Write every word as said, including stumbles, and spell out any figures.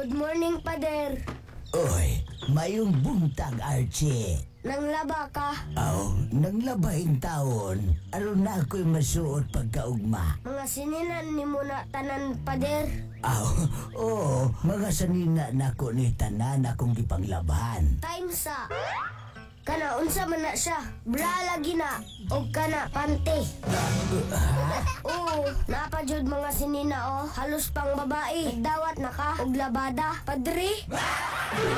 Good morning, pader. Oy, mayong buntag, Archie. Nang laba ka. Aw, nang labahing taon, aron na ako'y masuot pagkaugma. Mga sininan ni mo na tanan, pader. Aw, oo, mga sanina na ko ni tanan akong gipanglaban. Time sa. Kana, unsa man na siya. Bra lagi na. O kana, pante. Oo, napadyod mga sinina, oh. Halos pang babae. Nagdawat na ka. Og labada. Padre.